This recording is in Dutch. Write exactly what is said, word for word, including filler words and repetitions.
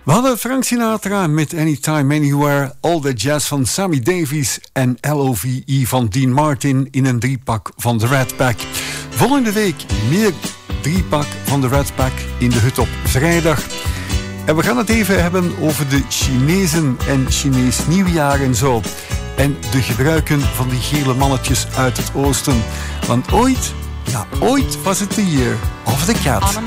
We hadden Frank Sinatra met Anytime, Anywhere, All That Jazz van Sammy Davis en L O V E van Dean Martin in een driepak van de Rat Pack. Volgende week meer driepak van de Rat Pack in de hut op vrijdag. En we gaan het even hebben over de Chinezen en Chinees nieuwjaar en zo. En de gebruiken van die gele mannetjes uit het oosten. Want ooit, ja ooit was het de year of the cat.